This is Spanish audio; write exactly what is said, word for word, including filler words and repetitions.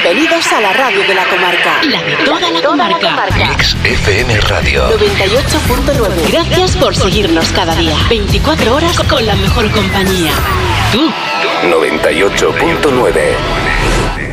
Bienvenidos a la radio de la comarca. La de toda la comarca. Mix F M Radio noventa y ocho punto nueve. Gracias por seguirnos cada día. veinticuatro horas con la mejor compañía. Tú. noventa y ocho punto nueve.